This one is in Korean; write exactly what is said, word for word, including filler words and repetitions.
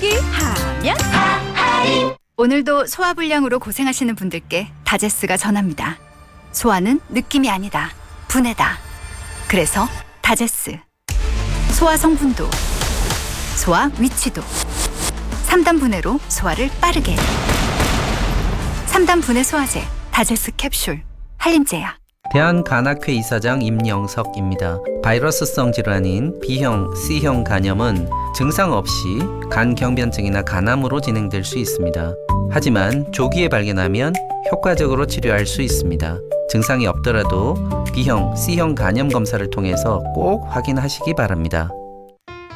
여기 하면 오늘도 소화불량으로 고생하시는 분들께 다제스가 전합니다. 소화는 느낌이 아니다, 분해다. 그래서 다제스. 소화 성분도, 소화 위치도, 삼 단 분해로 소화를 빠르게. 삼 단 분해 소화제 다제스 캡슐 한림제약. 대한간학회 이사장 임영석입니다. 바이러스성 질환인 B형, C형 간염은 증상 없이 간 경변증이나 간암으로 진행될 수 있습니다. 하지만 조기에 발견하면 효과적으로 치료할 수 있습니다. 증상이 없더라도 B형, C형 간염 검사를 통해서 꼭 확인하시기 바랍니다.